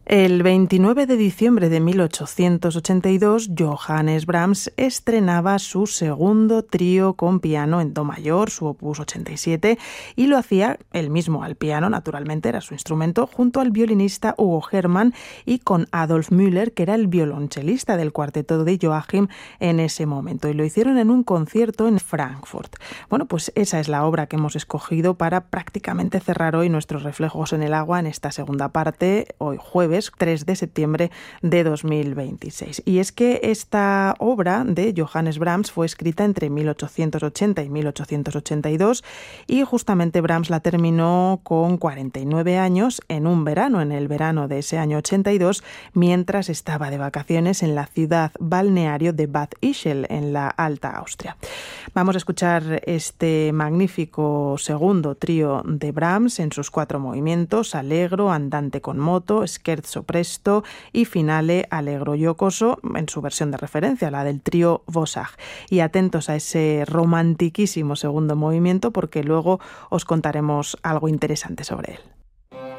El 29 de diciembre de 1882, Johannes Brahms estrenaba su segundo trío con piano en do mayor, su opus 87, y lo hacía él mismo al piano, naturalmente era su instrumento, junto al violinista Hugo Hermann y con Adolf Müller, que era el violonchelista del cuarteto de Joachim en ese momento, y lo hicieron en un concierto en Frankfurt. Bueno, pues esa es la obra que hemos escogido para prácticamente cerrar hoy nuestros reflejos en el agua en esta segunda parte, hoy jueves 3 de septiembre de 2026. Y es que esta obra de Johannes Brahms fue escrita entre 1880 y 1882 y justamente Brahms la terminó con 49 años en un verano, en el verano de ese año 82, mientras estaba de vacaciones en la ciudad balneario de Bad Ischl, en la Alta Austria. Vamos a escuchar este magnífico segundo trío de Brahms en sus 4 movimientos: Allegro, Andante con moto, Scherzo presto y Finale allegro giocoso, en su versión de referencia, la del trío Vosag. Y atentos a ese romantiquísimo segundo movimiento, porque luego os contaremos algo interesante sobre él.